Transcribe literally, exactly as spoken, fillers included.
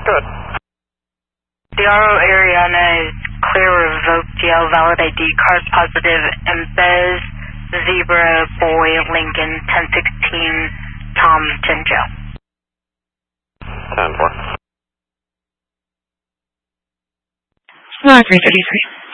Good. The R O Ariana is clear, revoked G L, valid I D card, positive, Embez, Zebra, Boy, Lincoln, ten sixteen, Tom, ten Joe. ten four. Nine three thirty-three.